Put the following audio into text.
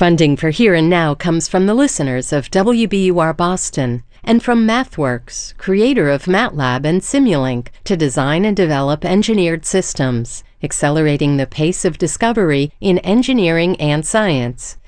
Funding for Here and Now comes from the listeners of WBUR Boston and from MathWorks, creator of MATLAB and Simulink, to design and develop engineered systems, accelerating the pace of discovery in engineering and science.